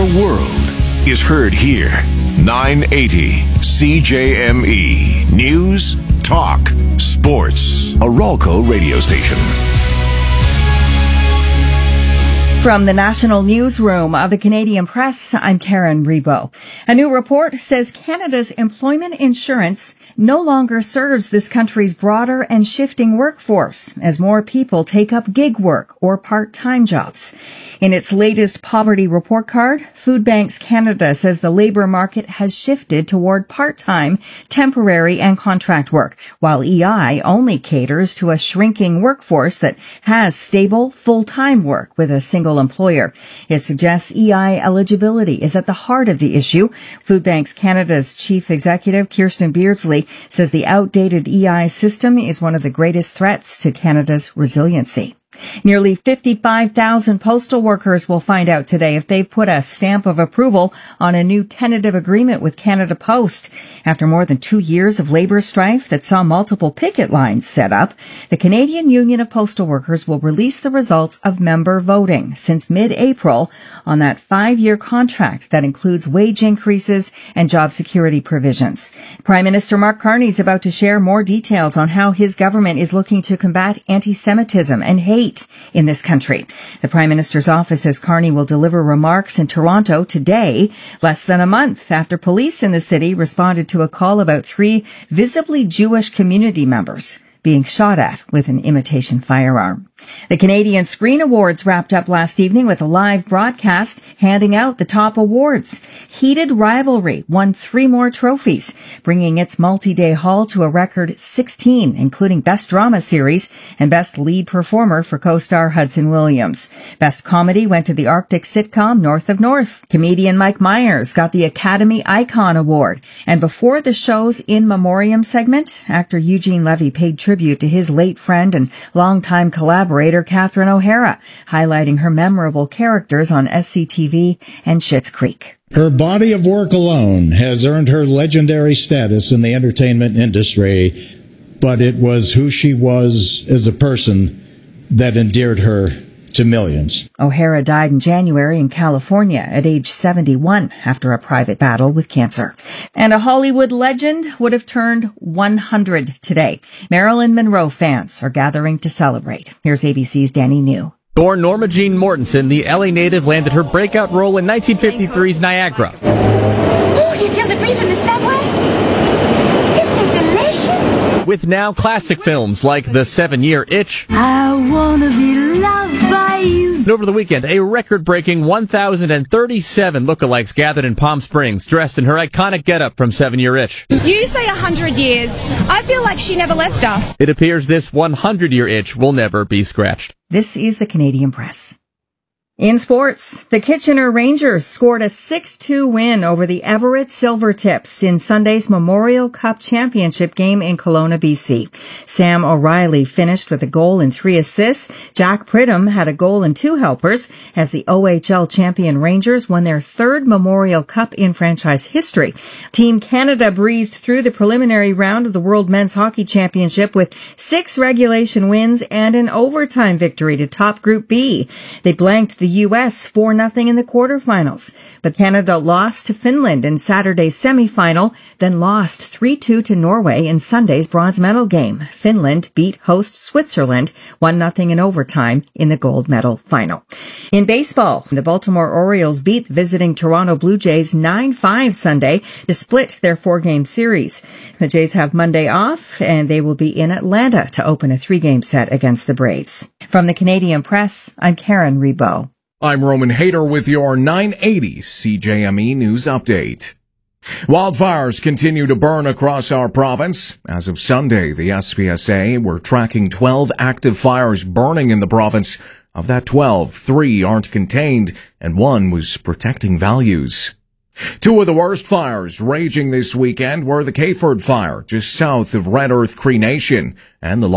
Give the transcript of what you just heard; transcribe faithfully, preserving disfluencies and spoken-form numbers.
world is heard here. nine eighty C J M E. News, talk, sports. A Ralco radio station. From the National Newsroom of the Canadian Press, I'm Karen Rebo. A new report says Canada's employment insurance no longer serves this country's broader and shifting workforce as more people take up gig work or part-time jobs. In its latest poverty report card, Food Banks Canada says the labor market has shifted toward part-time, temporary, and contract work, while E I only caters to a shrinking workforce that has stable, full-time work with a single employer. It suggests E I eligibility is at the heart of the issue. Food Banks Canada's chief executive, Kirsten Beardsley, says the outdated E I system is one of the greatest threats to Canada's resiliency. Nearly fifty-five thousand postal workers will find out today if they've put a stamp of approval on a new tentative agreement with Canada Post. After more than two years of labor strife that saw multiple picket lines set up, the Canadian Union of Postal Workers will release the results of member voting since mid-April on that five-year contract that includes wage increases and job security provisions. Prime Minister Mark Carney is about to share more details on how his government is looking to combat anti-Semitism and hate in this country. The Prime Minister's office says Carney will deliver remarks in Toronto today, less than a month after police in the city responded to a call about three visibly Jewish community members being shot at with an imitation firearm. The Canadian Screen Awards wrapped up last evening with a live broadcast handing out the top awards. Heated Rivalry won three more trophies, bringing its multi-day haul to a record sixteen, including Best Drama Series and Best Lead Performer for co-star Hudson Williams. Best Comedy went to the Arctic sitcom North of North. Comedian Mike Myers got the Academy Icon Award. And before the show's In Memoriam segment, actor Eugene Levy paid tribute to his late friend and longtime collaborator Catherine O'Hara, highlighting her memorable characters on S C T V and Schitt's Creek. Her body of work alone has earned her legendary status in the entertainment industry, but it was who she was as a person that endeared her to millions. O'Hara died in January in California at age seventy-one after a private battle with cancer. And a Hollywood legend would have turned one hundred today. Marilyn Monroe fans are gathering to celebrate. Here's A B C's Danny New. Born Norma Jean Mortensen, the L A native landed her breakout role in nineteen fifty-three's Niagara. Oh, do you feel the breeze from the subway? Isn't it delicious? With now classic films like The Seven-Year Itch. I wanna be loved by you. And over the weekend, a record-breaking one thousand thirty-seven lookalikes gathered in Palm Springs, dressed in her iconic getup from Seven-Year Itch. You say a hundred years. I feel like she never left us. It appears this one hundred year itch will never be scratched. This is the Canadian Press. In sports, the Kitchener Rangers scored a six two win over the Everett Silvertips in Sunday's Memorial Cup Championship game in Kelowna, B C. Sam O'Reilly finished with a goal and three assists. Jack Pridham had a goal and two helpers as the O H L champion Rangers won their third Memorial Cup in franchise history. Team Canada breezed through the preliminary round of the World Men's Hockey Championship with six regulation wins and an overtime victory to top Group B. They blanked the The U S four nothing in the quarterfinals, but Canada lost to Finland in Saturday's semifinal, then lost three two to Norway in Sunday's bronze medal game. Finland beat host Switzerland one nothing in overtime in the gold medal final. In baseball, the Baltimore Orioles beat the visiting Toronto Blue Jays nine five Sunday to split their four-game series. The Jays have Monday off, and they will be in Atlanta to open a three-game set against the Braves. From the Canadian Press, I'm Karen Rebo. I'm Roman Hayter with your nine eighty C J M E News Update. Wildfires continue to burn across our province. As of Sunday, the S P S A were tracking twelve active fires burning in the province. Of that twelve, three aren't contained, and one was protecting values. Two of the worst fires raging this weekend were the Kayford Fire, just south of Red Earth Cree Nation, and the